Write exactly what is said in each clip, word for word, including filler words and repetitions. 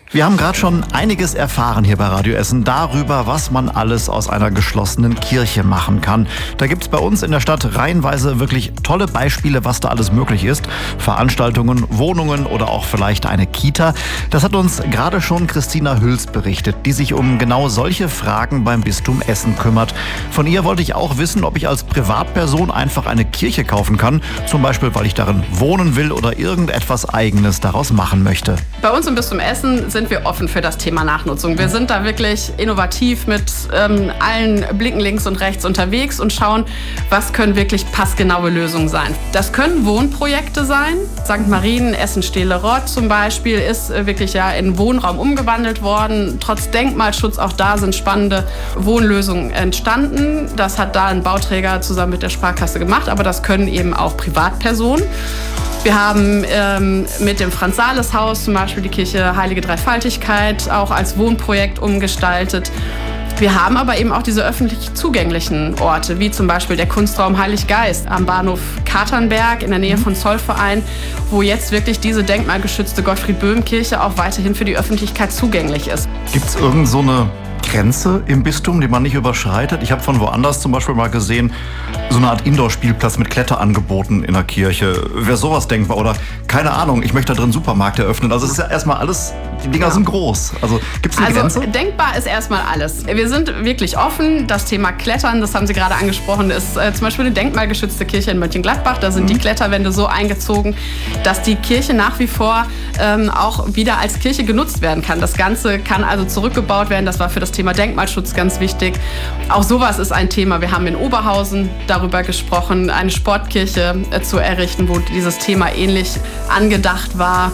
Wir haben gerade schon einiges erfahren hier bei Radio Essen darüber, was man alles aus einer geschlossenen Kirche machen kann. Da gibt's bei uns in der Stadt reihenweise wirklich tolle Beispiele, was da alles möglich ist. Veranstaltungen, Wohnungen oder auch vielleicht eine Kita. Das hat uns gerade schon Christina Hüls berichtet, die sich um genau solche Fragen beim Bistum Essen kümmert. Von ihr wollte ich auch wissen, ob ich als Privatperson einfach eine Kirche kaufen kann. Zum Beispiel, weil ich darin wohnen will oder irgendetwas Eigenes daraus machen möchte. Bei uns im Bistum Essen sind wir offen für das Thema Nachnutzung. Wir sind da wirklich innovativ mit ähm, allen Blicken links und rechts unterwegs und schauen, was können wirklich passgenaue Lösungen sein. Das können Wohnprojekte sein. Sankt Marien, Essen-Stehle-Rott zum Beispiel ist äh, wirklich ja in Wohnraum umgewandelt worden. Trotz Denkmalschutz, auch da sind spannende Wohnlösungen entstanden. Das hat da ein Bauträger zusammen mit der Sparkasse gemacht, aber das können eben auch Privatpersonen. Wir haben ähm, mit dem Franz-Sales-Haus zum Beispiel die Kirche Heilige Dreifaltigkeit auch als Wohnprojekt umgestaltet. Wir haben aber eben auch diese öffentlich zugänglichen Orte, wie zum Beispiel der Kunstraum Heiliggeist am Bahnhof Katernberg in der Nähe von Zollverein, wo jetzt wirklich diese denkmalgeschützte Gottfried-Böhm-Kirche auch weiterhin für die Öffentlichkeit zugänglich ist. Gibt's irgend so eine Grenze im Bistum, die man nicht überschreitet? Ich habe von woanders zum Beispiel mal gesehen, so eine Art Indoor-Spielplatz mit Kletterangeboten in der Kirche. Wäre sowas denkbar? Oder keine Ahnung, ich möchte da drin einen Supermarkt eröffnen. Also es ist ja erstmal alles, die Dinger sind groß. Also gibt es eine also, Grenze? Denkbar ist erstmal alles. Wir sind wirklich offen. Das Thema Klettern, das haben Sie gerade angesprochen, ist äh, zum Beispiel eine denkmalgeschützte Kirche in Mönchengladbach. Da sind mhm. die Kletterwände so eingezogen, dass die Kirche nach wie vor ähm, auch wieder als Kirche genutzt werden kann. Das Ganze kann also zurückgebaut werden. Das war für das Thema Denkmalschutz ganz wichtig. Auch sowas ist ein Thema. Wir haben in Oberhausen darüber gesprochen, eine Sportkirche äh, zu errichten, wo dieses Thema ähnlich angedacht war.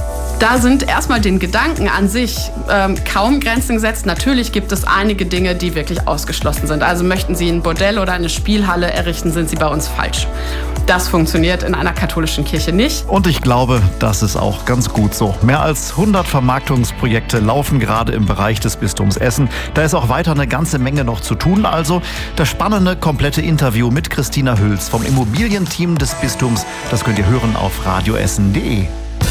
Da sind erstmal den Gedanken an sich ähm, kaum Grenzen gesetzt. Natürlich gibt es einige Dinge, die wirklich ausgeschlossen sind. Also möchten Sie ein Bordell oder eine Spielhalle errichten, sind Sie bei uns falsch. Das funktioniert in einer katholischen Kirche nicht. Und ich glaube, das ist auch ganz gut so. Mehr als hundert Vermarktungsprojekte laufen gerade im Bereich des Bistums Essen. Da ist auch weiter eine ganze Menge noch zu tun. Also das spannende, komplette Interview mit Christina Hüls vom Immobilienteam des Bistums, das könnt ihr hören auf radioessen punkt de.